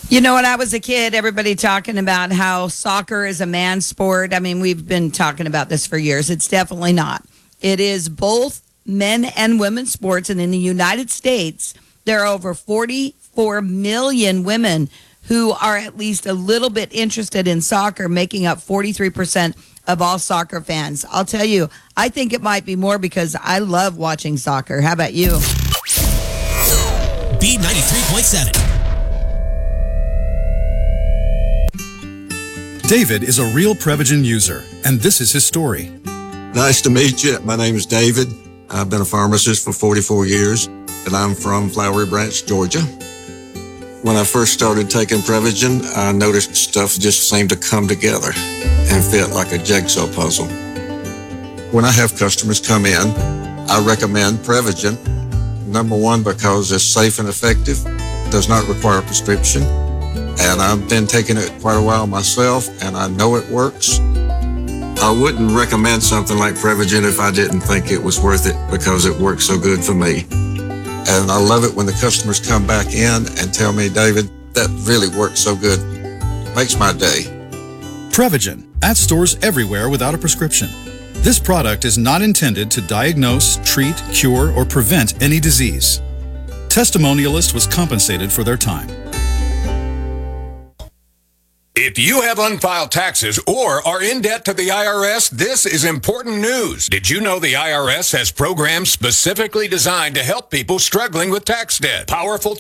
You know, when I was a kid, everybody talking about how soccer is a man's sport. I mean, we've been talking about this for years. It's definitely not. It is both men and women's sports. And in the United States, there are over 44 million women who are at least a little bit interested in soccer, making up 43% of all soccer fans. I'll tell you, I think it might be more because I love watching soccer. How about you? B93.7. David is a real Prevagen user, and this is his story. Nice to meet you. My name is David. I've been a pharmacist for 44 years, and I'm from Flowery Branch, Georgia. When I first started taking Prevagen, I noticed stuff just seemed to come together and fit like a jigsaw puzzle. When I have customers come in, I recommend Prevagen. Number one, because it's safe and effective, does not require a prescription. And I've been taking it quite a while myself, and I know it works. I wouldn't recommend something like Prevagen if I didn't think it was worth it because it works so good for me. And I love it when the customers come back in and tell me, David, that really works so good. Makes my day. Prevagen, at stores everywhere without a prescription. This product is not intended to diagnose, treat, cure, or prevent any disease. Testimonialist was compensated for their time. If you have unfiled taxes or are in debt to the IRS, this is important news. Did you know the IRS has programs specifically designed to help people struggling with tax debt? Powerful